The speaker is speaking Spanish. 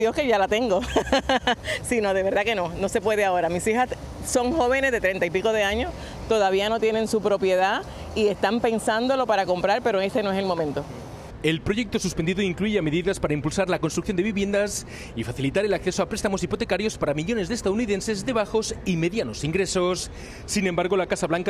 Dios que ya la tengo. Sí, no, de verdad que no se puede ahora. Mis hijas son jóvenes de 30 y pico de años, todavía no tienen su propiedad y están pensándolo para comprar, pero ese no es el momento. El proyecto suspendido incluye medidas para impulsar la construcción de viviendas y facilitar el acceso a préstamos hipotecarios para millones de estadounidenses de bajos y medianos ingresos. Sin embargo, la Casa Blanca